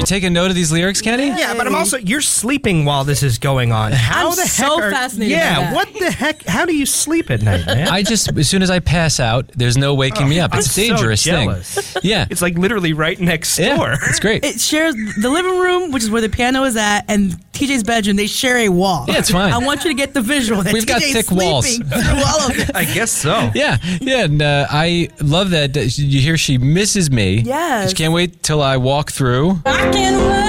take a note of these lyrics, Kenny? Yeah, but you're sleeping while this is going on. How I'm the so heck fascinated by that. what the heck? How do you sleep at night, man? As soon as I pass out, there's no waking me up. It's a dangerous thing. Yeah. It's like literally right next door. Yeah, it's great. It shares the living room, which is where the piano is at, and TJ's bedroom. They share a wall. Yeah, it's fine. I want you to get the visual that We've got TJ's thick walls. sleeping through all of it. I guess so. Yeah, and I love that you hear she misses me. Yes. She can't wait till I walk through. I can't